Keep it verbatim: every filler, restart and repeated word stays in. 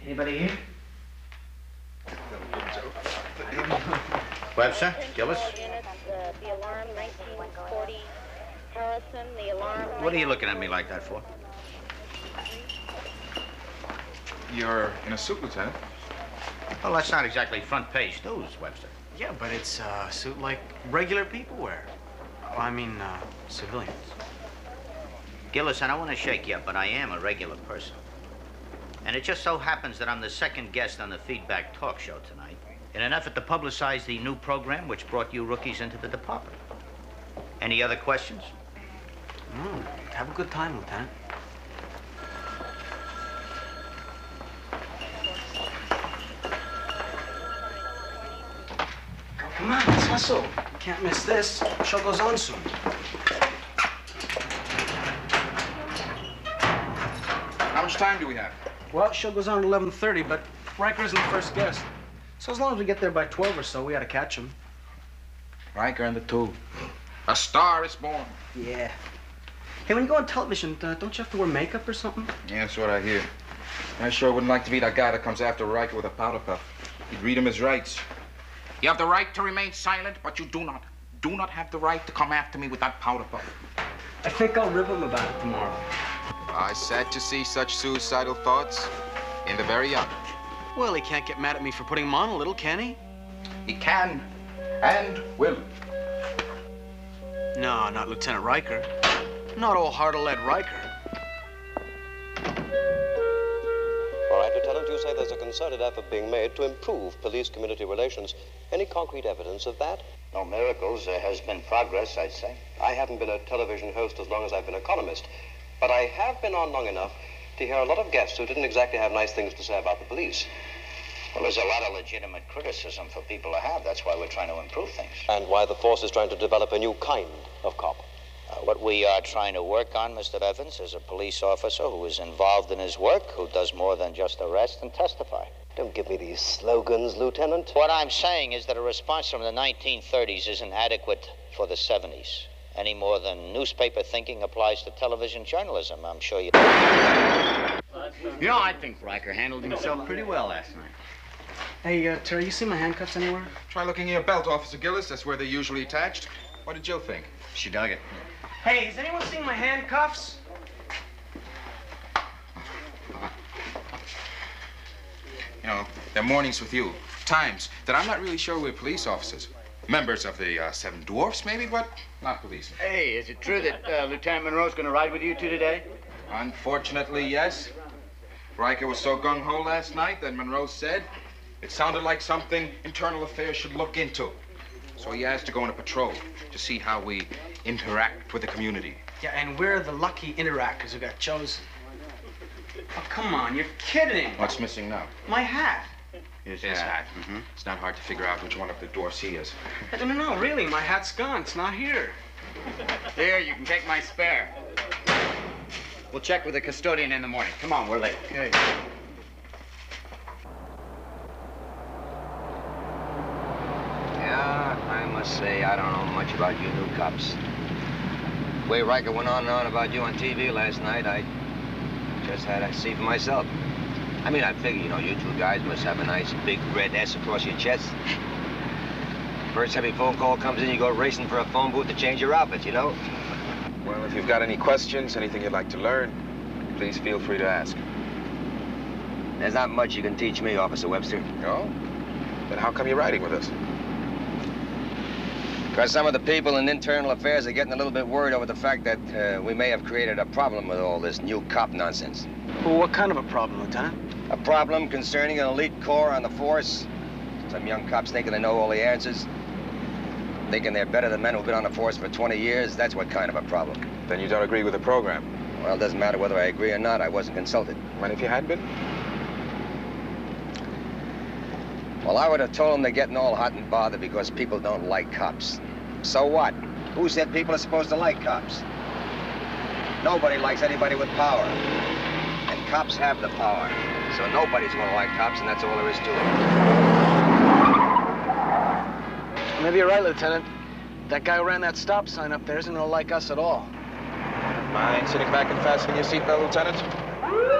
Anybody here? Webster, Gillis? The alarm, nineteen forty Harrison, the alarm. What are you looking at me like that for? You're in a suit, Lieutenant. Well, that's not exactly front page news, Webster. Yeah, but it's uh, a suit like regular people wear. Well, I mean, uh, civilians. Gillis, I don't want to shake you up, but I am a regular person. And it just so happens that I'm the second guest on the Feedback Talk Show tonight in an effort to publicize the new program which brought you rookies into the department. Any other questions? No. Have a good time, Lieutenant. Come on, let's hustle. Can't miss this. Show goes on soon. How much time do we have? Well, show goes on at eleven thirty, but Riker isn't the first guest. So as long as we get there by twelve or so, we ought to catch him. Riker and the two. A star is born. Yeah. Hey, when you go on television, uh, don't you have to wear makeup or something? Yeah, that's what I hear. I sure wouldn't like to be that guy that comes after Riker with a powder puff. He'd read him his rights. You have the right to remain silent, but you do not, do not have the right to come after me with that powder puff. I think I'll rib him about it tomorrow. I sad to see such suicidal thoughts in the very young. Well, he can't get mad at me for putting him on a little, can he? He can and will. No, not Lieutenant Riker. Not old heart-of-lead Riker. All right, Lieutenant, you say there's a concerted effort being made to improve police-community relations. Any concrete evidence of that? No miracles. There has been progress, I'd say. I haven't been a television host as long as I've been a columnist, but I have been on long enough to hear a lot of guests who didn't exactly have nice things to say about the police. Well, there's a lot of legitimate criticism for people to have. That's why we're trying to improve things. And why the force is trying to develop a new kind of cop. Uh, what we are trying to work on, Mister Evans, is a police officer who is involved in his work, who does more than just arrest and testify. Don't give me these slogans, Lieutenant. What I'm saying is that a response from the nineteen thirties isn't adequate for the seventies. Any more than newspaper thinking applies to television journalism. I'm sure you... You know, I think Riker handled himself pretty well last night. Hey, uh, Terry, you see my handcuffs anywhere? Try looking in your belt, Officer Gillis. That's where they're usually attached. What did Jill think? She dug it. Hey, has anyone seen my handcuffs? You know, there are mornings with you, times that I'm not really sure we're police officers. Members of the uh, Seven Dwarfs, maybe, but not police. Hey, is it true that uh, Lieutenant Monroe's going to ride with you two today? Unfortunately, yes. Riker was so gung-ho last night that Monroe said it sounded like something Internal Affairs should look into. So he asked to go on a patrol to see how we interact with the community. Yeah, and we're the lucky interactors who got chosen. Oh, come on, you're kidding. What's missing now? My hat. His hat. Mm-hmm. It's not hard to figure out which one of the dwarfs he is. No, no, no, really, my hat's gone. It's not here. Here, you can take my spare. We'll check with the custodian in the morning. Come on, we're late. Okay. Yeah, I must say, I don't know much about you new cops. The way Riker went on and on about you on T V last night, I just had to see for myself. I mean, I figure, you know, you two guys must have a nice big red S across your chest. First heavy phone call comes in, you go racing for a phone booth to change your outfit, you know? Well, if you've got any questions, anything you'd like to learn, please feel free to ask. There's not much you can teach me, Officer Webster. No? Then how come you're riding with us? Because some of the people in Internal Affairs are getting a little bit worried over the fact that uh, we may have created a problem with all this new cop nonsense. Well, what kind of a problem, Lieutenant? A problem concerning an elite corps on the force. Some young cops thinking they know all the answers. Thinking they're better than men who've been on the force for twenty years. That's what kind of a problem. Then you don't agree with the program? Well, it doesn't matter whether I agree or not. I wasn't consulted. And if you had been? Well, I would have told them they're getting all hot and bothered because people don't like cops. So what? Who said people are supposed to like cops? Nobody likes anybody with power. And cops have the power. So nobody's going to like cops, and that's all there is to it. Maybe you're right, Lieutenant. That guy who ran that stop sign up there isn't going to like us at all. Mind sitting back and fastening your seatbelt, Lieutenant?